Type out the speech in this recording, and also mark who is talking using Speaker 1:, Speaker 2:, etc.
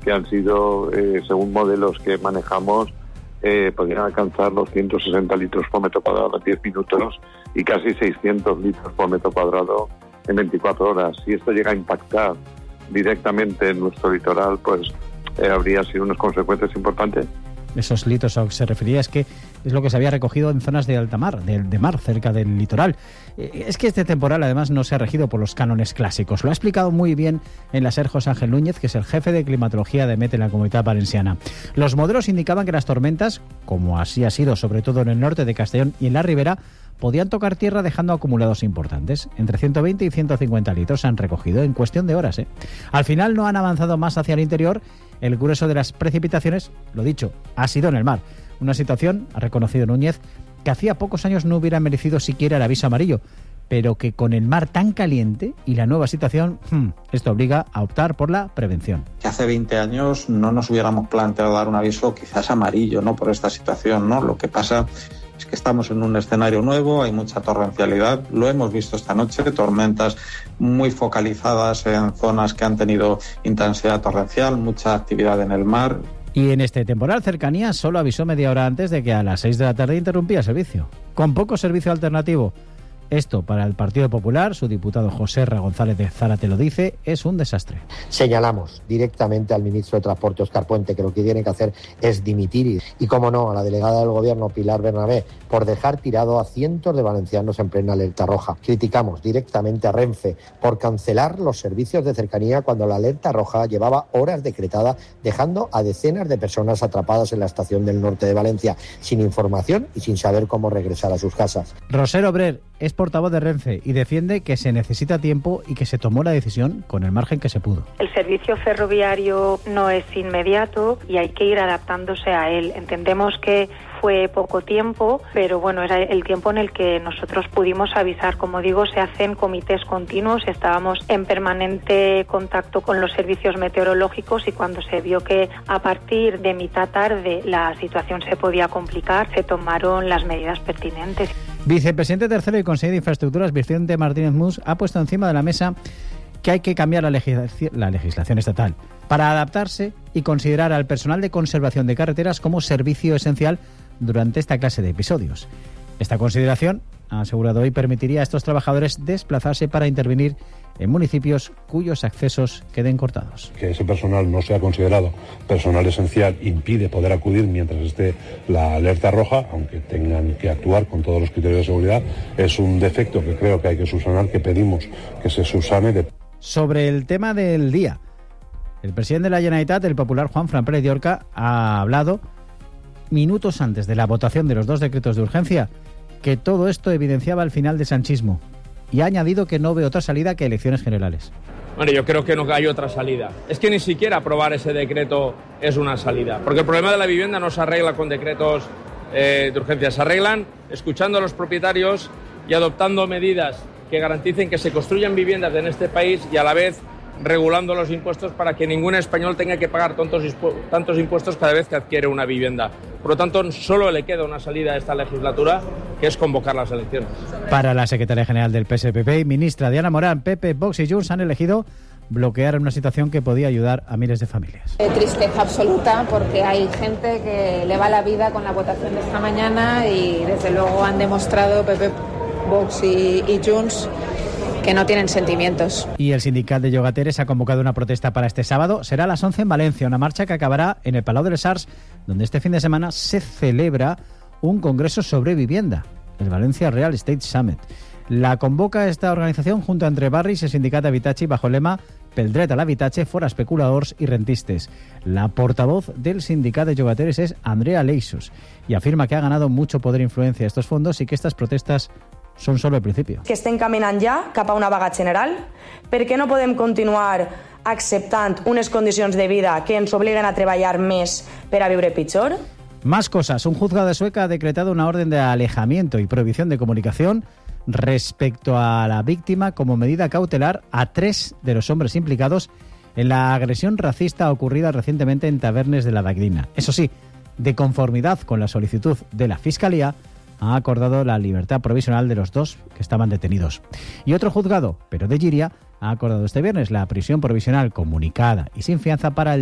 Speaker 1: que han sido, según modelos que manejamos, podrían alcanzar los 160 litros por metro cuadrado en 10 minutos y casi 600 litros por metro cuadrado en 24 horas. Si esto llega a impactar directamente en nuestro litoral, pues habría sido unas consecuencias importantes.
Speaker 2: Esos litros a los que se refería es que es lo que se había recogido en zonas de alta mar, de mar, cerca del litoral. Es que este temporal además no se ha regido por los cánones clásicos. Lo ha explicado muy bien en la SER José Ángel Núñez, que es el jefe de climatología de MET en la Comunitat Valenciana. Los modelos indicaban que las tormentas, como así ha sido sobre todo en el norte de Castellón y en la Ribera, podían tocar tierra dejando acumulados importantes. Entre 120 y 150 litros se han recogido en cuestión de horas. Al final no han avanzado más hacia el interior. El grueso de las precipitaciones, lo dicho, ha sido en el mar. Una situación, ha reconocido Núñez, que hacía pocos años no hubiera merecido siquiera el aviso amarillo, pero que con el mar tan caliente y la nueva situación, esto obliga a optar por la prevención.
Speaker 3: Que hace 20 años no nos hubiéramos planteado dar un aviso quizás amarillo, ¿no?, por esta situación, ¿no? Lo que pasa es que estamos en un escenario nuevo, hay mucha torrencialidad, lo hemos visto esta noche, tormentas muy focalizadas en zonas que han tenido intensidad torrencial, mucha actividad en el mar.
Speaker 2: Y en este temporal Cercanías solo avisó media hora antes de que a las 6 de la tarde interrumpía el servicio, con poco servicio alternativo. Esto, para el Partido Popular, su diputado José R. González de Zárate lo dice, es un desastre.
Speaker 4: Señalamos directamente al ministro de Transporte, Óscar Puente, que lo que tiene que hacer es dimitir. Y, como no, a la delegada del Gobierno, Pilar Bernabé, por dejar tirado a cientos de valencianos en plena alerta roja. Criticamos directamente a Renfe por cancelar los servicios de cercanía cuando la alerta roja llevaba horas decretada, dejando a decenas de personas atrapadas en la estación del norte de Valencia, sin información y sin saber cómo regresar a sus casas.
Speaker 2: Roser Obrer es portavoz de Renfe y defiende que se necesita tiempo y que se tomó la decisión con el margen que se pudo.
Speaker 5: El servicio ferroviario no es inmediato y hay que ir adaptándose a él. Entendemos que fue poco tiempo, pero bueno, era el tiempo en el que nosotros pudimos avisar. Como digo, se hacen comités continuos, estábamos en permanente contacto con los servicios meteorológicos y cuando se vio que a partir de mitad tarde la situación se podía complicar, se tomaron las medidas pertinentes.
Speaker 2: Vicepresidente tercero y consejero de Infraestructuras, Vicente Martínez Mus, ha puesto encima de la mesa que hay que cambiar la legislación estatal para adaptarse y considerar al personal de conservación de carreteras como servicio esencial durante esta clase de episodios. Esta consideración, ha asegurado hoy, permitiría a estos trabajadores desplazarse para intervenir en municipios cuyos accesos queden cortados.
Speaker 6: Que ese personal no sea considerado personal esencial impide poder acudir mientras esté la alerta roja, aunque tengan que actuar con todos los criterios de seguridad. Es un defecto que creo que hay que subsanar, que pedimos que se subsane.
Speaker 2: Sobre el tema del día, el presidente de la Generalitat, el popular Juanfran Pérez de Orca, ha hablado minutos antes de la votación de los 2 decretos de urgencia que todo esto evidenciaba el final del sanchismo y ha añadido que no ve otra salida que elecciones generales.
Speaker 7: Bueno, yo creo que no hay otra salida. Es que ni siquiera aprobar ese decreto es una salida, porque el problema de la vivienda no se arregla con decretos de urgencia, se arreglan escuchando a los propietarios y adoptando medidas que garanticen que se construyan viviendas en este país y a la vez regulando los impuestos para que ningún español tenga que pagar tantos impuestos cada vez que adquiere una vivienda. Por lo tanto, solo le queda una salida a esta legislatura, que es convocar las elecciones.
Speaker 2: Para la secretaria general del PSPP y ministra Diana Morán, PP, Vox y Junts han elegido bloquear una situación que podía ayudar a miles de familias.
Speaker 8: Tristeza absoluta, porque hay gente que le va la vida con la votación de esta mañana y desde luego han demostrado PP, Vox y Junts que no tienen sentimientos.
Speaker 2: Y el sindicat de llogateres ha convocado una protesta para este sábado. Será a las 11 en Valencia, una marcha que acabará en el Palau de les Arts, donde este fin de semana se celebra un congreso sobre vivienda, el Valencia Real Estate Summit. La convoca esta organización junto a Entre Barris y el sindicat d'Habitatge bajo el lema Pel dret a l'habitatge fora especuladors i rentistes. La portavoz del sindicat de llogateres es Andrea Leixos y afirma que ha ganado mucho poder e influencia estos fondos y que estas protestas són solo el principi.
Speaker 9: Que estem caminant ja cap a una vaga general, perquè no podem continuar acceptant unes condicions de vida que ens obliguen a treballar més per a viure pitjor.
Speaker 2: Más cosas. Un juzgado de Sueca ha decretado una orden de alejamiento y prohibición de comunicación respecto a la víctima como medida cautelar a 3 de los hombres implicados en la agresión racista ocurrida recientemente en Tavernes de la Valldigna. Eso sí, de conformidad con la solicitud de la Fiscalía, ha acordado la libertad provisional de los 2 que estaban detenidos. Y otro juzgado, pero de Llíria, ha acordado este viernes la prisión provisional comunicada y sin fianza para el